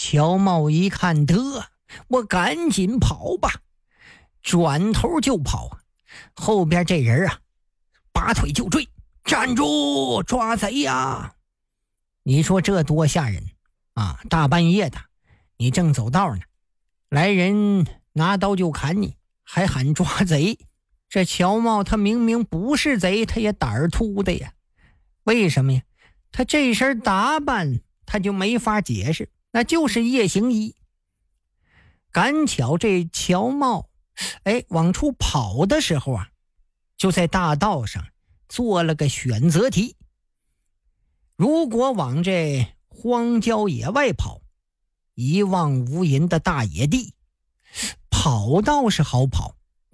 乔茂一看，得，我赶紧跑吧，转头就跑啊。后边这人啊，拔腿就追，站住，抓贼呀！你说这多吓人啊！大半夜的，你正走道呢，来人拿刀就砍你，还喊抓贼。这乔茂他明明不是贼，他也胆儿突的呀。为什么呀？他这身打扮他就没法解释，那就是夜行衣。赶巧这乔茂往出跑的时候啊，就在大道上做了个选择题。如果往这荒郊野外跑，一望无垠的大野地，跑道是好跑，